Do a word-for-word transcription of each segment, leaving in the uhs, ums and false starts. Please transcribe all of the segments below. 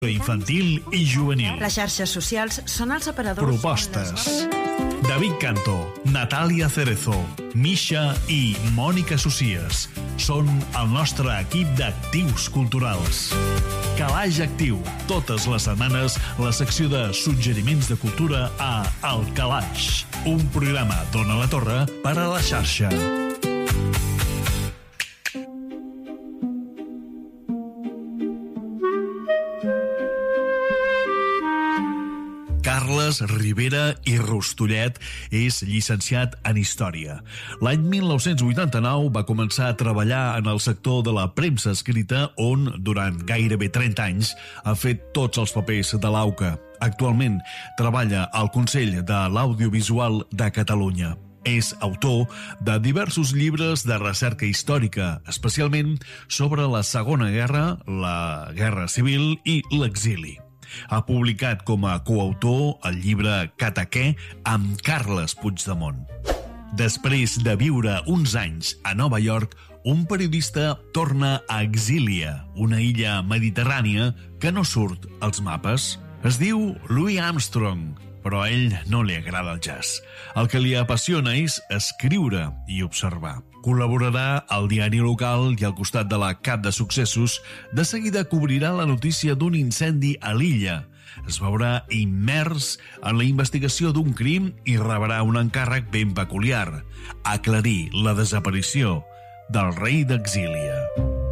Infantil i juvenil. Les xarxes socials són els aparadors... Propostes. David Canto, Natàlia Cerezo, Misha i Mònica Socias són el nostre equip d'actius culturals. Calaix Actiu. Totes les setmanes, la secció de suggeriments de cultura a El Calaix. Un programa d'Ona la Torre per a la xarxa. Carles Ribera i Rostollet és llicenciat en Història. L'any mil nou-cents vuitanta-nou va començar a treballar en el sector de la premsa escrita, on, durant gairebé trenta anys, ha fet tots els papers de l'AUCA. Actualment treballa al Consell de l'Audiovisual de Catalunya. És autor de diversos llibres de recerca històrica, especialment sobre la Segona Guerra, la Guerra Civil i l'exili. Ha publicat com a coautor el llibre Cataqué amb Carles Puigdemont. Després de viure uns anys a Nova York, un periodista torna a Exília, una illa mediterrània que no surt als mapes. Es diu Louis Armstrong, però a ell no li agrada el jazz. El que li apassiona és escriure i observar. Col·laborarà al diari local i al costat de la Cap de Successos. De seguida cobrirà la notícia d'un incendi a l'illa. Es veurà immers en la investigació d'un crim i rebrà un encàrrec ben peculiar: aclarir la desaparició del rei d'Exília.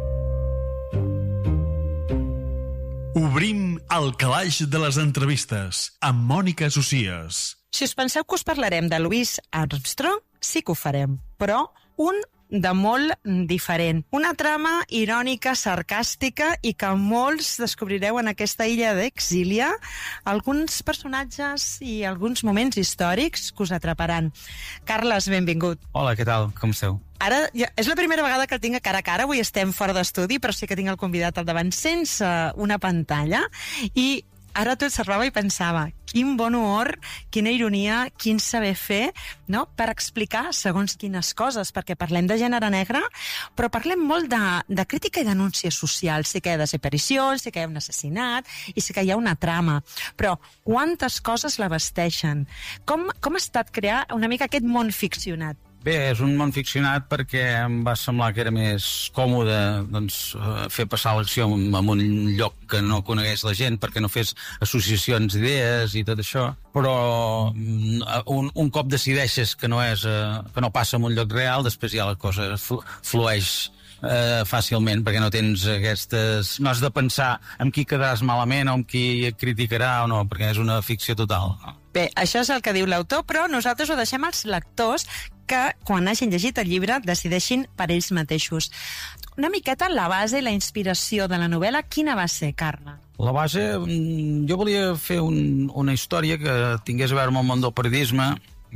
Obrim el calaix de les entrevistes amb Mònica Socias. Si us penseu que us parlarem de Louis Armstrong, sí que ho farem, però un de molt diferent. Una trama irònica, sarcàstica i que molts descobrireu en aquesta illa d'Exília. Alguns personatges i alguns moments històrics que us atraparan. Carles, benvingut. Hola, què tal? Com esteu? Ara ja, és la primera vegada que el tinc a cara a cara. Avui estem fora d'estudi, però sí que tinc el convidat al davant sense una pantalla. I ara t'ho observava i pensava, quin bon humor, quina ironia, quin saber fer, no?, per explicar segons quines coses, perquè parlem de gènere negre, però parlem molt de, de crítica i denúncia social. Sí que hi ha desaparicions, sí que hi ha un assassinat i sí que hi ha una trama, però quantes coses l'abasteixen? Com, com ha estat crear una mica aquest món ficcionat? Bé, és un món ficcionat perquè em va semblar que era més còmode, doncs, fer passar l'acció en un lloc que no conegués la gent, perquè no fes associacions d'idees i tot això, però un, un cop decideixes que no, és, que no passa en un lloc real, després ja la cosa flueix eh, fàcilment, perquè no tens aquestes... no has de pensar amb qui quedaràs malament o amb qui et criticarà o no, perquè és una ficció total. Bé, això és el que diu l'autor, però nosaltres ho deixem als lectors que, quan hagin llegit el llibre, decideixin per ells mateixos. Una miqueta la base i la inspiració de la novel·la, quina va ser, Carla? La base, jo volia fer un, una història que tingués a veure amb el món del periodisme,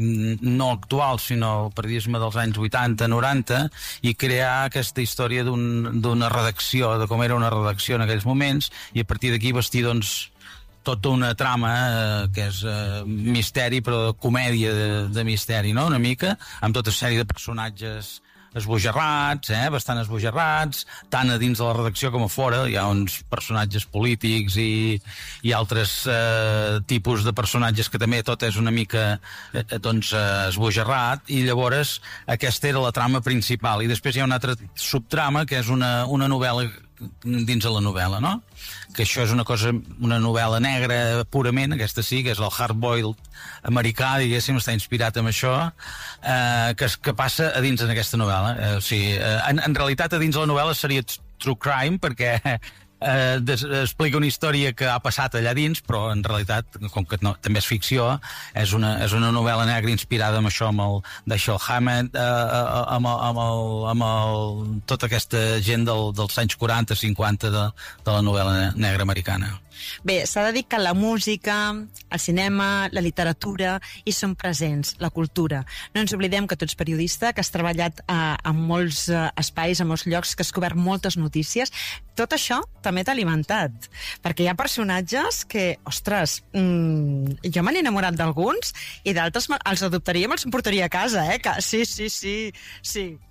no actual, sinó el periodisme dels anys vuitanta noranta, i crear aquesta història d'un, d'una redacció, de com era una redacció en aquells moments, i a partir d'aquí vestir, doncs, tota una trama eh, que és eh, misteri, però de comèdia de, de misteri, no?, una mica, amb tota sèrie de personatges esbojarrats, eh, bastant esbojarrats, tant a dins de la redacció com a fora. Hi ha uns personatges polítics i, i altres eh, tipus de personatges que també tot és una mica eh, doncs, eh, esbojarrat, i llavors aquesta era la trama principal, i després hi ha una altra subtrama que és una, una novel·la dins de la novel·la, no? Que això és una cosa, una novel·la negra purament, aquesta sí, que és el hard-boiled americà, diguéssim, està inspirat en això, eh, que, que passa a dins en aquesta novel·la. Eh, o sigui, eh, en, en realitat a dins de la novel·la seria true crime, perquè eh, des, explica una història que ha passat allà dins, però en realitat, com que no, també és ficció, és una, és una novel·la negra inspirada en això, amb el Dashiell Hammett, eh, amb, el, amb, el, amb el, tota aquesta gent del, dels anys quaranta cinquanta de, de la novel·la negra americana. Bé, s'ha de dir que la música, el cinema, la literatura hi són presents, la cultura. No ens oblidem que tu ets periodista, que has treballat eh, en molts eh, espais, en molts llocs, que has cobert moltes notícies. Tot això també t'ha alimentat, perquè hi ha personatges que, ostres, mmm, jo m'han enamorat d'alguns i d'altres els adoptaria i me'ls portaria a casa, eh? Que, sí, sí, sí, sí.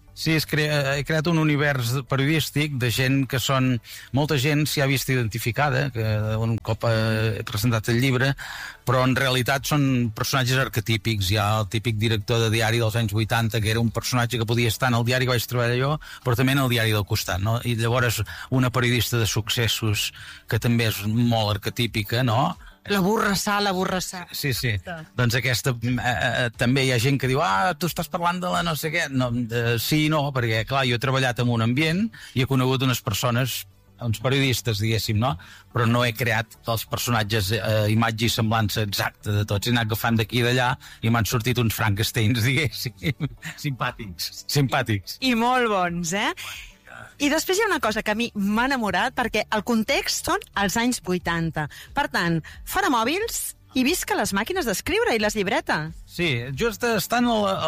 Sí, és crea, he creat un univers periodístic de gent que són... Molta gent s'hi ha vist identificada, que un cop he presentat el llibre, però en realitat són personatges arquetípics. Hi ha el típic director de diari dels anys vuitanta, que era un personatge que podia estar en el diari que vaig treballar jo, però també en el diari del costat, no? I llavors una periodista de successos, que també és molt arquetípica, no? La burrassà, la burrassà. Sí, sí. Doncs aquesta... Eh, eh, també hi ha gent que diu, ah, tu estàs parlant de la no sé què. No, eh, sí i no, perquè, clar, jo he treballat en un ambient i he conegut unes persones, uns periodistes, diguéssim, no? Però no he creat els personatges, eh, imatge i semblança exacta de tots. He anat agafant d'aquí i d'allà i m'han sortit uns Frankensteins, diguéssim. Simpàtics. Simpàtics. I molt bons, eh? I després hi ha una cosa que a mi m'ha enamorat, perquè el context són els anys vuitanta. Per tant, fora mòbils i visca les màquines d'escriure i les llibretes. Sí, just estan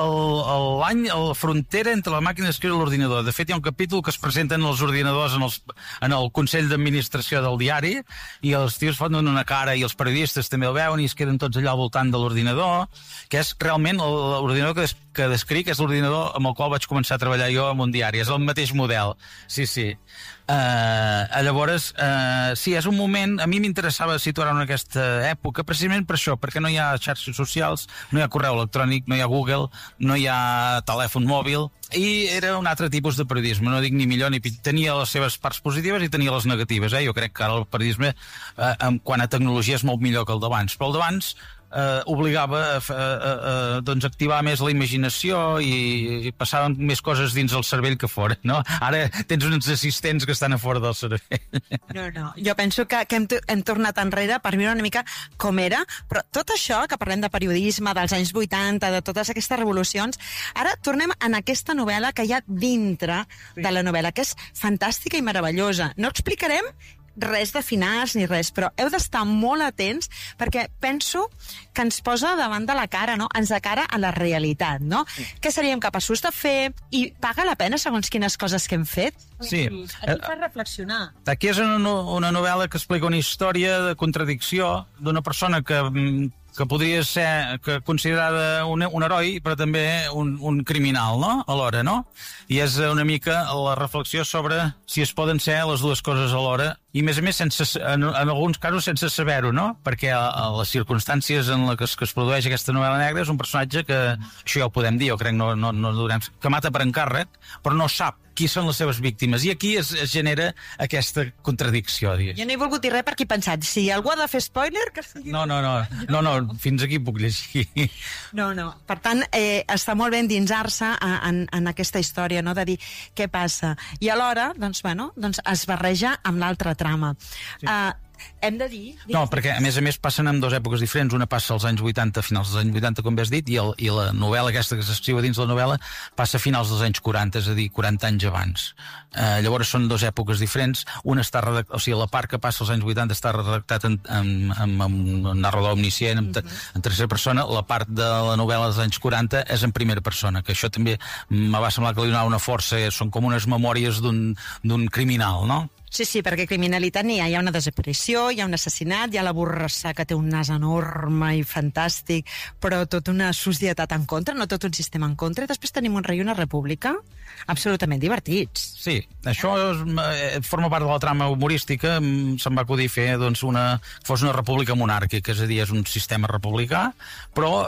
l'any a la frontera entre la màquina d'escriure i l'ordinador. De fet, hi ha un capítol que es presenten els ordinadors en, els, en el Consell d'Administració del diari i els tios fan una cara i els periodistes també el veuen i es queden tots allà al voltant de l'ordinador, que és realment l'ordinador que, des, que descric, és l'ordinador amb el qual vaig començar a treballar jo en un diari. És el mateix model. Sí, sí. Uh, llavors, uh, sí, és un moment... A mi m'interessava situar-me en aquesta època precisament per això, perquè no hi ha xarxes socials, no hi ha correu electrònic, no hi ha Google, no hi ha telèfon mòbil, i era un altre tipus de periodisme, no dic ni millor ni pitjor. Tenia les seves parts positives i tenia les negatives, eh? Jo crec que ara el periodisme, eh, en quant a tecnologia, és molt millor que el d'abans, però el d'abans eh, obligava a, a, a, a doncs, activar més la imaginació i, i passaven més coses dins el cervell que fora, no? Ara tens uns assistents que estan a fora del cervell. No, no, jo penso que, que hem, hem tornat enrere per viure una mica com era, però tot això que parlem de periodisme, dels anys vuitanta, de totes aquestes revolucions, ara tornem en aquesta novel·la que hi ha dintre de la novel·la, que és fantàstica i meravellosa. No explicarem res de finals ni res, però heu d'estar molt atents perquè penso que ens posa davant de la cara, no? Ens de cara a la realitat, no? Sí. Què seríem capaços de fer i paga la pena segons quines coses que hem fet? Sí. Aquí fa reflexionar. Aquí és una, una novel·la que explica una història de contradicció d'una persona que que podria ser que considerada un, un heroi, però també un, un criminal, no? Alhora, no? I és una mica la reflexió sobre si es poden ser les dues coses alhora, i a més a més, sense, en, en alguns casos sense saber-ho, no? Perquè a, a les circumstàncies en les que es, que es produeix aquesta novel·la negra és un personatge que, això ja ho podem dir, jo crec, no, no, no durem, que mata per encàrrec, però no sap qui són les seves víctimes. I aquí es, es genera aquesta contradicció, digues. Jo no he volgut dir res perquè he pensat, si algú ha de fer spoiler, que sigui... No, no, no, no, no, fins aquí puc llegir. No, no. Per tant, eh, està molt bé endinsar-se en, en aquesta història, no? De dir què passa. I alhora, doncs, bueno, doncs es barreja amb l'altra trama. Sí. Uh, hem de dir... No, perquè a més a més passen en dues èpoques diferents. Una passa als anys vuitanta, finals dels anys vuitanta, com bé has dit, i, el, i la novel·la aquesta que s'escriu dins la novel·la passa a finals dels anys quaranta, és a dir, quaranta anys abans. Uh, llavors són dues èpoques diferents. Una està redactat, o sigui, la part que passa als anys vuitanta està redactat en, en, en, en un narrador omniscient, en, uh-huh. en tercera persona. La part de la novel·la dels anys quaranta és en primera persona, que això també me va semblar que li donava una força. Són com unes memòries d'un criminal, no? Sí, sí, perquè criminalitat n'hi ha. Hi ha una desaparició, hi ha un assassinat, hi ha la borrassà que té un nas enorme i fantàstic, però tota una societat en contra, no tot un sistema en contra. I després tenim un rei i una república absolutament divertits. Sí, això és, forma part de la trama humorística. Se'n va acudir fer doncs, una, fos una república monàrquica, és a dir, és un sistema republicà, però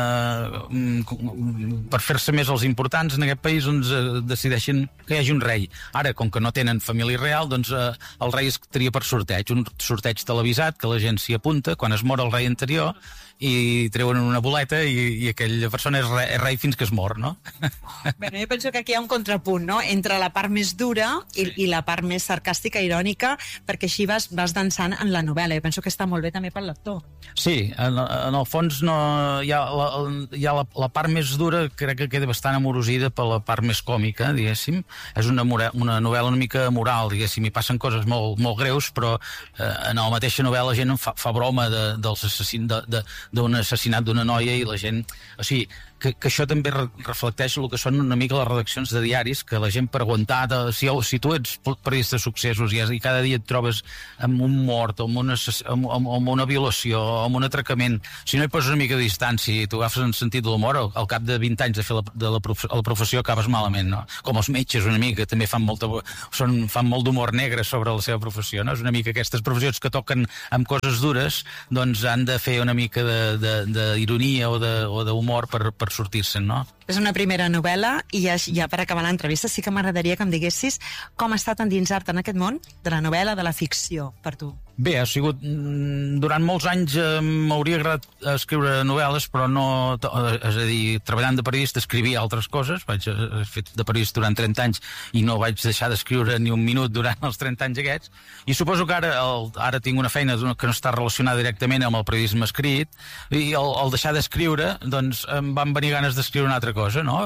eh, per fer-se més els importants en aquest país doncs, decideixen que hi hagi un rei. Ara, com que no tenen família real, doncs eh, el rei es tria per sorteig, un sorteig televisat que la gent s'hi apunta quan es mor el rei anterior i treuen una boleta i, i aquella persona és rei, és rei fins que es mor, no? Bueno, jo penso que aquí hi ha un contrapunt, no?, entre la part més dura i, i la part més sarcàstica, irònica, perquè així vas, vas dansant en la novel·la. Jo penso que està molt bé també pel lector. Sí, en, en el fons no, hi ha, la, hi ha la, la part més dura, crec que queda bastant amorosida per la part més còmica, diguéssim. És una, una novel·la una mica moral, diguéssim, hi passen coses molt, molt greus, però eh, en la mateixa novel·la la gent fa, fa broma de, dels assassin, de, de, d'un assassinat d'una noia i la gent... O sigui, que, que això també re reflecteix el que són una mica les redaccions de diaris, que la gent per aguantar, de, si, si tu ets periodista de successos i, i cada dia et trobes amb un mort, amb una, amb, amb una violació, amb un atracament, si no hi poses una mica de distància i tu agafes en sentit de l'humor, al, al cap de vint anys de fer la, de la, prof, la professió acabes malament, no? Com els metges una mica, també fan, molta, són, fan molt d'humor negre sobre la seva professió, no? És una mica aquestes professions que toquen amb coses dures, doncs han de fer una mica d'ironia o d'humor per, per sortir-se'n, no? És una primera novel·la i ja, ja per acabar l'entrevista sí que m'agradaria que em diguessis com ha estat endinsar-te en aquest món de la novel·la, de la ficció, per tu. Bé, ha sigut... Durant molts anys eh, m'hauria agradat escriure novel·les, però no... És a dir, treballant de periodista escrivia altres coses, vaig he fet de periodista durant trenta anys i no vaig deixar d'escriure ni un minut durant els trenta anys aquests, i suposo que ara, el, ara tinc una feina que no està relacionada directament amb el periodisme escrit, i al, al deixar d'escriure, doncs em van venir ganes d'escriure una altra cosa, no?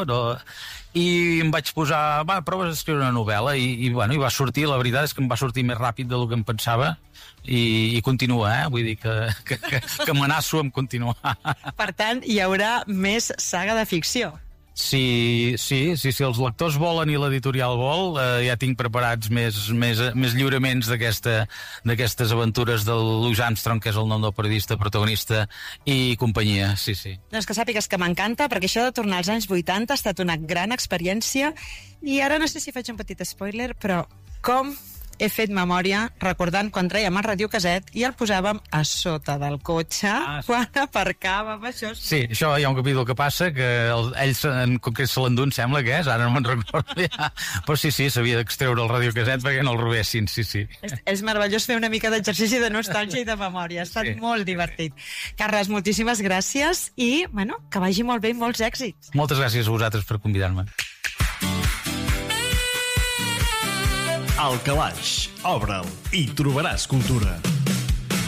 I em vaig posar, va, proves d'escriure una novel·la, i, i, bueno, i va sortir, la veritat és que em va sortir més ràpid del que em pensava, i, i continua, eh? Vull dir que, que, que, que amenaço amb continuar. Per tant, hi haurà més saga de ficció. Sí, sí, sí, si els lectors volen i l'editorial vol, eh, ja tinc preparats més, més, més lliuraments d'aquestes aventures del Louis Armstrong, que és el nom del periodista protagonista, i companyia, sí, sí. Doncs que sàpigues que m'encanta, perquè això de tornar als anys vuitanta ha estat una gran experiència, i ara no sé si faig un petit spoiler, però com he fet memòria recordant quan trèiem el radiocaset i el posàvem a sota del cotxe ah, sí. quan aparcàvem, això. Sí, això hi ha un capítol que passa, que el, ells en concret se l'endú, em sembla que és, ara no me'n recordo ja. Però sí, sí, s'havia d'extreure el radiocaset perquè no el robessin, sí, sí. És, és meravellós fer una mica d'exercici de nostàlgia i de memòria, ha estat sí. molt divertit. Carles, moltíssimes gràcies i, bueno, que vagi molt bé i molts èxits. Moltes gràcies a vosaltres per convidar-me. Al Calaix, obre'l i trobaràs cultura.